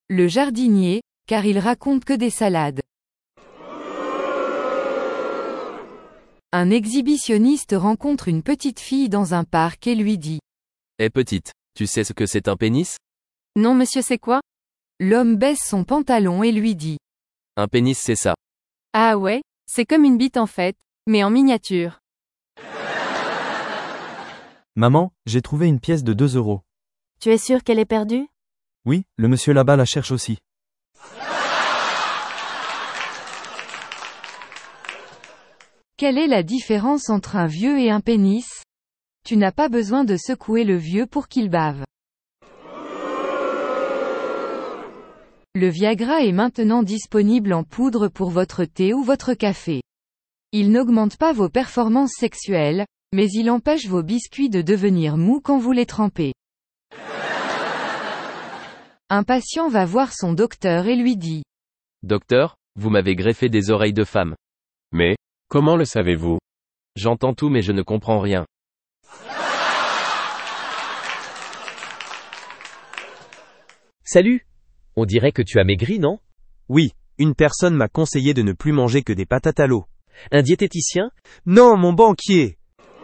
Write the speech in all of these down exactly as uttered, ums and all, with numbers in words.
Le jardinier, car il raconte que des salades. Un exhibitionniste rencontre une petite fille dans un parc et lui dit. Eh petite, tu sais ce que c'est un pénis? Non monsieur, c'est quoi? L'homme baisse son pantalon et lui dit. Un pénis c'est ça. Ah ouais, c'est comme une bite en fait, mais en miniature. Maman, j'ai trouvé une pièce de deux euros. Tu es sûre qu'elle est perdue? Oui, le monsieur là-bas la cherche aussi. Quelle est la différence entre un vieux et un pénis? Tu n'as pas besoin de secouer le vieux pour qu'il bave. Le Viagra est maintenant disponible en poudre pour votre thé ou votre café. Il n'augmente pas vos performances sexuelles, mais il empêche vos biscuits de devenir mous quand vous les trempez. Un patient va voir son docteur et lui dit. Docteur, vous m'avez greffé des oreilles de femme. Mais, comment le savez-vous? J'entends tout mais je ne comprends rien. Salut! On dirait que tu as maigri, non? Oui, une personne m'a conseillé de ne plus manger que des patates à l'eau. Un diététicien? Non, mon banquier!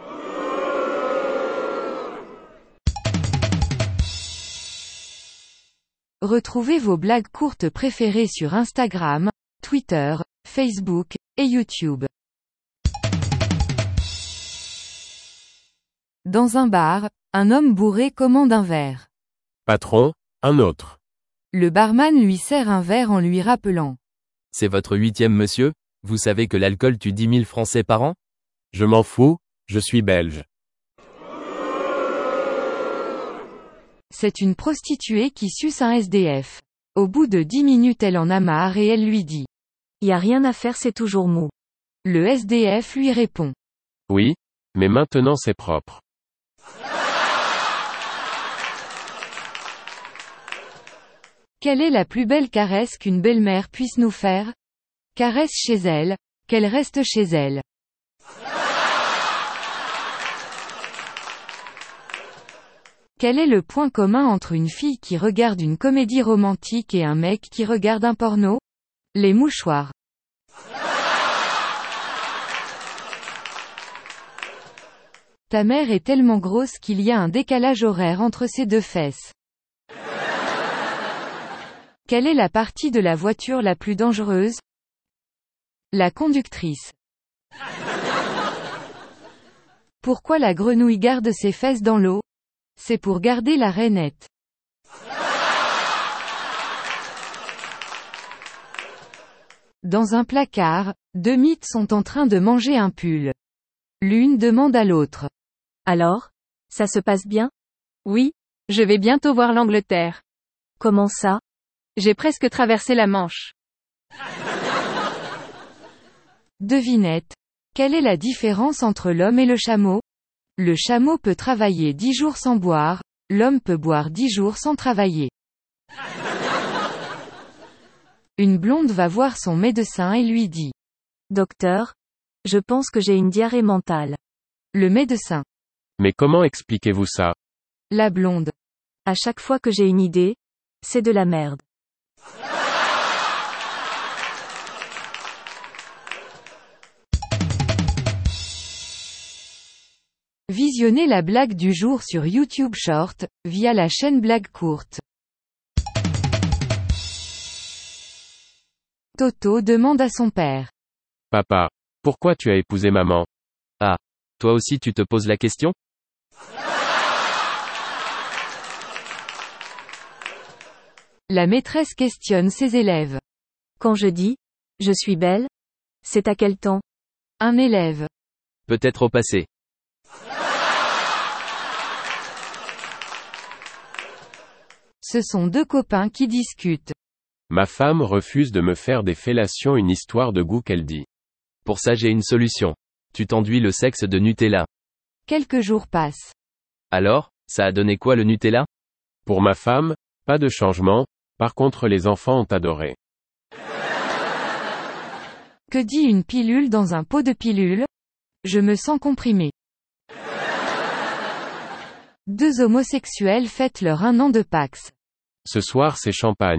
Retrouvez vos blagues courtes préférées sur Instagram, Twitter, Facebook, et YouTube. Dans un bar, un homme bourré commande un verre. Patron, un autre. Le barman lui sert un verre en lui rappelant. C'est votre huitième monsieur? Vous savez que l'alcool tue dix mille Français par an? Je m'en fous, je suis belge. C'est une prostituée qui suce un S D F. Au bout de dix minutes elle en a marre et elle lui dit. Y a rien à faire, c'est toujours mou. Le S D F lui répond. Oui, mais maintenant c'est propre. Quelle est la plus belle caresse qu'une belle-mère puisse nous faire? Caresse chez elle, qu'elle reste chez elle. Quel est le point commun entre une fille qui regarde une comédie romantique et un mec qui regarde un porno? Les mouchoirs. Ta mère est tellement grosse qu'il y a un décalage horaire entre ses deux fesses. Quelle est la partie de la voiture la plus dangereuse? La conductrice. Pourquoi la grenouille garde ses fesses dans l'eau? C'est pour garder la rainette. Dans un placard, deux mythes sont en train de manger un pull. L'une demande à l'autre. Alors? Ça se passe bien? Oui, je vais bientôt voir l'Angleterre. Comment ça? J'ai presque traversé la Manche. Devinette. Quelle est la différence entre l'homme et le chameau? Le chameau peut travailler dix jours sans boire, l'homme peut boire dix jours sans travailler. Une blonde va voir son médecin et lui dit. Docteur, je pense que j'ai une diarrhée mentale. Le médecin. Mais comment expliquez-vous ça? La blonde. À chaque fois que j'ai une idée, c'est de la merde. Visionnez la blague du jour sur YouTube Short, via la chaîne Blague Courte. Toto demande à son père. Papa, pourquoi tu as épousé maman? Ah. Toi aussi tu te poses la question? La maîtresse questionne ses élèves. Quand je dis, je suis belle, c'est à quel temps? Un élève. Peut-être au passé. Ce sont deux copains qui discutent. Ma femme refuse de me faire des fellations, une histoire de goût qu'elle dit. Pour ça j'ai une solution. Tu t'enduis le sexe de Nutella. Quelques jours passent. Alors, ça a donné quoi le Nutella? Pour ma femme, pas de changement, par contre les enfants ont adoré. Que dit une pilule dans un pot de pilule? Je me sens comprimé. Deux homosexuels fêtent leur un an de Pax. Ce soir c'est champagne.